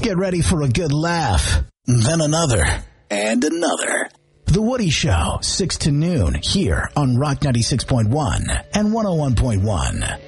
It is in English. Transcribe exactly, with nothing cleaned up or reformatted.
get ready for a good laugh. Then another. And another. The Woody Show, six to noon, here on Rock ninety-six point one and one oh one point one.